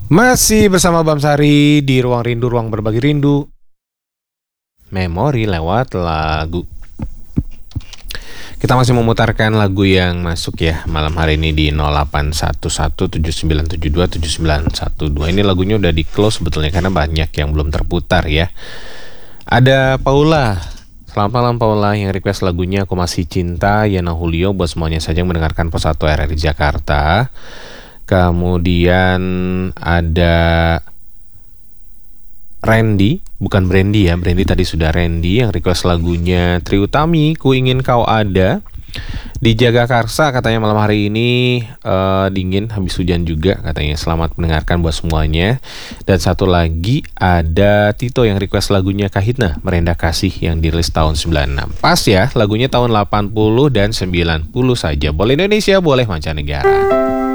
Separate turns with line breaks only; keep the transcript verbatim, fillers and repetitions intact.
Masih bersama Bamsari di Ruang Rindu, Ruang Berbagi Rindu. Memori lewat lagu. Kita masih memutarkan lagu yang masuk ya malam hari ini di nol delapan satu satu tujuh sembilan tujuh dua tujuh sembilan satu dua. Ini lagunya udah di close sebetulnya karena banyak yang belum terputar ya. Ada Paula. Selamat malam Paula, yang request lagunya Aku Masih Cinta, Yana Julio, buat semuanya saja yang mendengarkan Pos satu R R I Jakarta. Kemudian ada Randy, bukan Brandy ya, Brandy tadi sudah Randy yang request lagunya Trie Utami, Ku Ingin Kau Ada. Di Jagakarsa katanya malam hari ini uh, dingin, habis hujan juga katanya. Selamat mendengarkan buat semuanya. Dan satu lagi ada Tito yang request lagunya Kahitna, Merendah Kasih, yang dirilis tahun sembilan puluh enam. Pas ya, lagunya tahun delapan puluh dan sembilan puluh saja. Boleh Indonesia, boleh mancanegara.